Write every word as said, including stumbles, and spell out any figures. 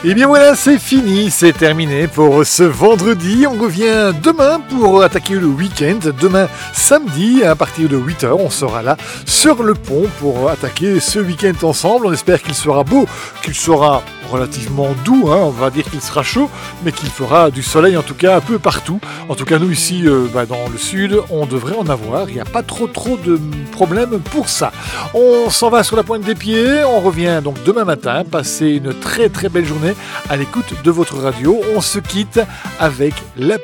Et bien voilà, c'est fini, c'est terminé pour ce vendredi. On revient demain pour attaquer le week-end. Demain, samedi, à partir de huit heures, on sera là sur le pont pour attaquer ce week-end ensemble. On espère qu'il sera beau, qu'il sera relativement doux, hein. On va dire qu'il sera chaud, mais qu'il fera du soleil en tout cas un peu partout. En tout cas, nous ici, euh, bah, dans le sud, on devrait en avoir. Il n'y a pas trop trop de problèmes pour ça. On s'en va sur la pointe des pieds. On revient donc demain matin. Passez une très très belle journée à l'écoute de votre radio. On se quitte avec la